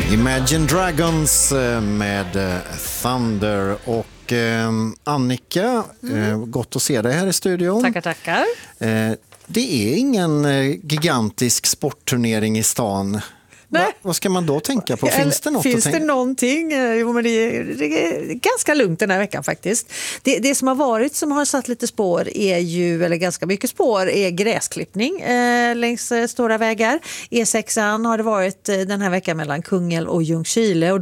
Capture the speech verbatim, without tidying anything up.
Imagine Dragons med Thunder och eh, Annika, mm. eh, gott att se dig här i studion. Tackar, tackar. Eh, det är ingen eh, gigantisk sportturnering i stan. Va, vad ska man då tänka på? Finns det något Finns att tänka? det någonting? Jo, men det, är, det är ganska lugnt den här veckan faktiskt. Det, det som har varit som har satt lite spår är ju, eller ganska mycket spår, är gräsklippning eh, längs eh, stora vägar. E sexan har det varit eh, den här veckan mellan Kungälv och Ljungskile. Och